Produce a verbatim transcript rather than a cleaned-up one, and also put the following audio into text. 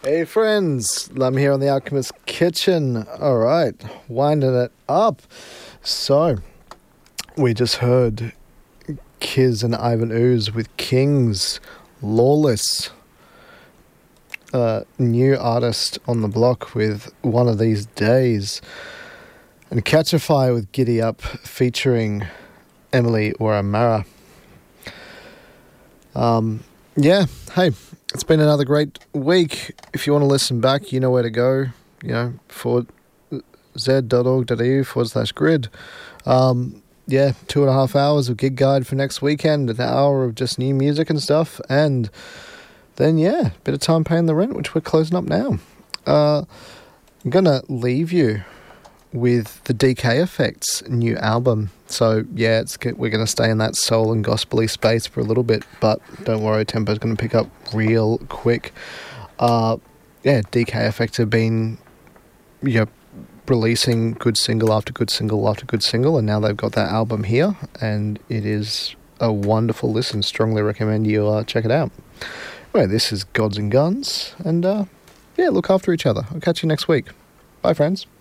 Hey friends, Lum here on the Alchemist Kitchen. Alright, winding it up. So, we just heard Kiz and Ivan Ooze with Kings, Lawless. Uh, new artist on the block with One of These Days. And Catch a Fire with Giddy Up featuring Emily Oramara. Um, yeah, hey. It's been another great week. If you want to listen back, you know where to go. You know, forward z.org.au forward slash grid. Um, yeah, two and a half hours of gig guide for next weekend, an hour of just new music and stuff, and then, yeah, a bit of time paying the rent, which we're closing up now. Uh, I'm going to leave you with the D K Effects new album. So, yeah, it's we're going to stay in that soul and gospel-y space for a little bit, but don't worry, tempo's going to pick up real quick. Uh, yeah, D K Effects have been, you know, releasing good single after good single after good single, and now they've got that album here, and it is a wonderful listen. Strongly recommend you uh, check it out. Anyway, this is Gods and Guns, and uh, yeah, look after each other. I'll catch you next week. Bye, friends.